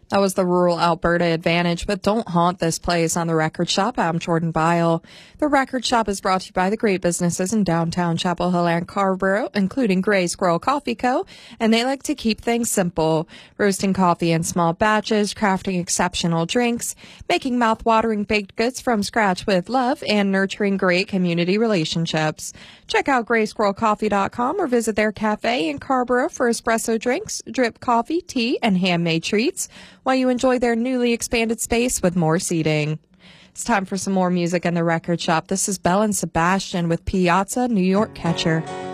That was the Rural Alberta Advantage, but don't haunt this place on The Record Shop. I'm Jordan Byle. The Record Shop is brought to you by the great businesses in downtown Chapel Hill and Scarborough, including Grey Squirrel Coffee Co., and they like to keep things simple. Roasting coffee in small batches, crafting exceptional drinks, making mouth-watering baked goods from scratch with love, and nurturing great community relationships. Check out GreySquirrelCoffee.com or visit their cafe in Scarborough for espresso drinks, drip coffee, tea, and handmade treats, while you enjoy their newly expanded space with more seating. It's time for some more music in The Record Shop. This is Belle and Sebastian with Piazza New York Catcher.